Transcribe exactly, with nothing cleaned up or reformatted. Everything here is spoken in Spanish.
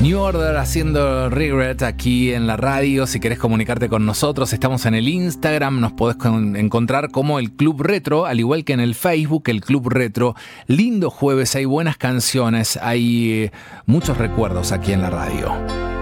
New Order haciendo Regret aquí en la radio. Si querés comunicarte con nosotros, estamos en el Instagram, nos podés con- encontrar como el Club Retro, al igual que en el Facebook, el Club Retro. Lindo jueves, hay buenas canciones, hay eh, muchos recuerdos aquí en la radio.